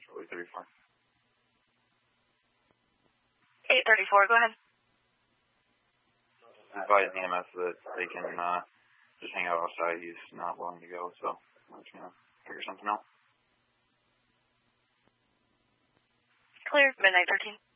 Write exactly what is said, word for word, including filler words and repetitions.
Charlie thirty-four. eight thirty-four, go ahead. Advise E M S that they can uh, just hang out outside. He's not willing to go, so we're just going to figure something out. Clear, midnight thirteen.